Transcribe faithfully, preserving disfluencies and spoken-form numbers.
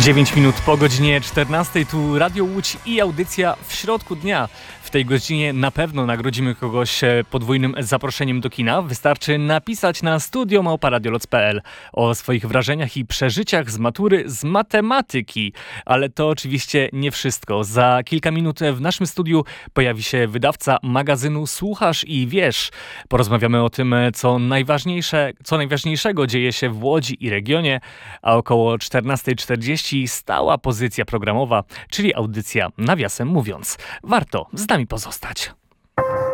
dziewięć minut po godzinie czternastej, tu Radio Łódź i audycja w środku dnia. W tej godzinie na pewno nagrodzimy kogoś podwójnym zaproszeniem do kina. Wystarczy napisać na studio małpa radioloc kropka p l o swoich wrażeniach i przeżyciach z matury z matematyki. Ale to oczywiście nie wszystko. Za kilka minut w naszym studiu pojawi się wydawca magazynu Słuchasz i Wiesz. Porozmawiamy o tym, co najważniejsze, co najważniejszego dzieje się w Łodzi i regionie, a około czternasta czterdzieści stała pozycja programowa, czyli audycja Nawiasem mówiąc. Warto z nami pozostać.